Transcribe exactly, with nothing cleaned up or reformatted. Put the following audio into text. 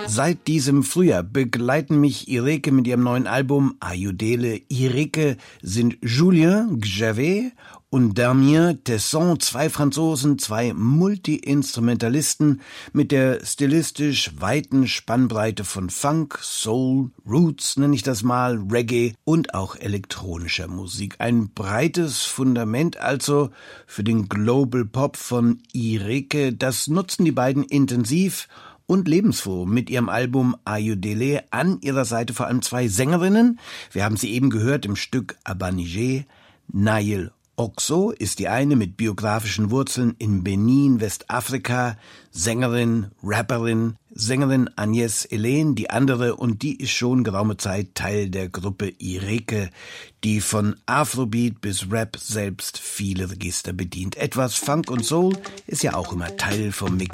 Seit diesem Frühjahr begleiten mich Ireke mit ihrem neuen Album Ayodele. Ireke sind Julien Gjavet und Damien Tesson, zwei Franzosen, zwei Multi-Instrumentalisten mit der stilistisch weiten Spannbreite von Funk, Soul, Roots, nenne ich das mal, Reggae und auch elektronischer Musik. Ein breites Fundament also für den Global Pop von Ireke. Das nutzen die beiden intensiv und lebensfroh mit ihrem Album Ayodele. An ihrer Seite vor allem zwei Sängerinnen. Wir haben sie eben gehört im Stück Abanigé. Naïl Oxo ist die eine mit biografischen Wurzeln in Benin, Westafrika, Sängerin, Rapperin, Sängerin Agnès Helene, die andere, und die ist schon geraume Zeit Teil der Gruppe Ireke, die von Afrobeat bis Rap selbst viele Register bedient. Etwas Funk und Soul ist ja auch immer Teil vom Mix